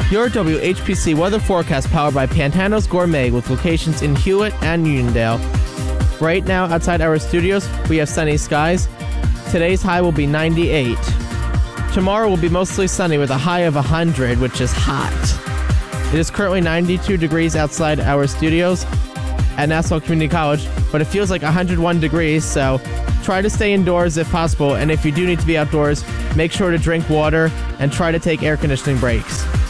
Your WHPC weather forecast powered by Pantano's Gourmet with locations in Hewitt and Uniondale. Right now, outside our studios, we have sunny skies. Today's high will be 98. Tomorrow will be mostly sunny with a high of 100, which is hot. It is currently 92 degrees outside our studios at Nassau Community College, but it feels like 101 degrees, so try to stay indoors if possible, and if you do need to be outdoors, make sure to drink water and try to take air conditioning breaks.